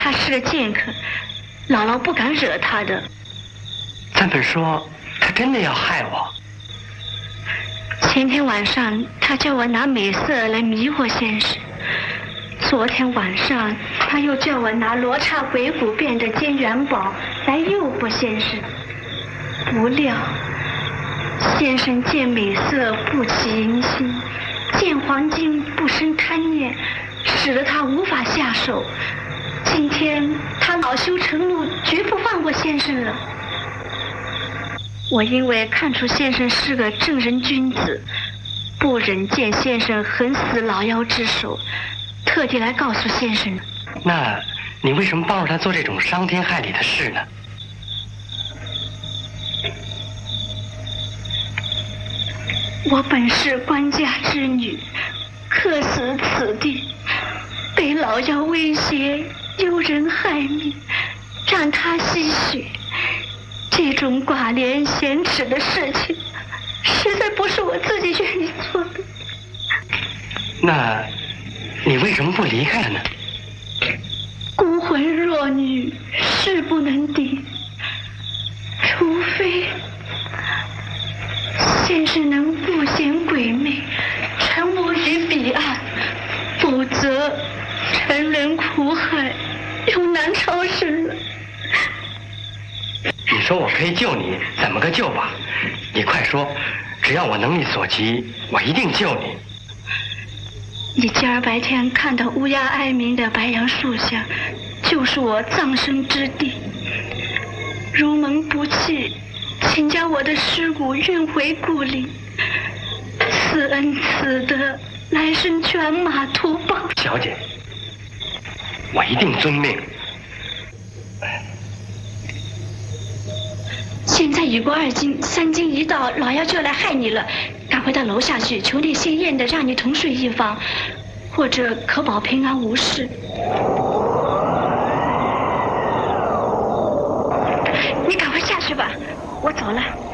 他是个剑客，姥姥不敢惹他的。 这么说，他真的要害我？ 前天晚上，他叫我拿美色来迷惑先生。昨天晚上，他又叫我拿罗刹鬼骨变的金元宝来诱惑先生。不料，先生见美色不起淫心，见黄金不生贪念，使得他无法下手。今天他恼羞成怒，绝不放过先生了。我因为看出先生是个正人君子，不忍见先生横死老妖之手，特地来告诉先生。 那你为什么帮助他做这种伤天害理的事呢？ 我本是官家之女，客死此地，被老妖威胁，有人害命，让他吸血。这种寡廉鲜耻的事情，实在不是我自己愿意做的。 那你为什么不离开呢？ 孤魂弱女，势不能敌。除非先生能不显鬼魅，沉我于彼岸，否则沉沦苦海，又难超生了。 你说我可以救你，怎么个救法？你快说，只要我能力所及，我一定救你。 你今儿白天看到乌鸦哀鸣的白杨树下，就是我葬身之地。如蒙不弃，请将我的尸骨运回故里。此恩此德，来生犬马图报。 小姐，我一定遵命。 现在已过2更，3更一到，老妖就要来害你了。赶快到楼下去，求那鲜艳的让你同睡一房，或者可保平安无事。你赶快下去吧，我走了。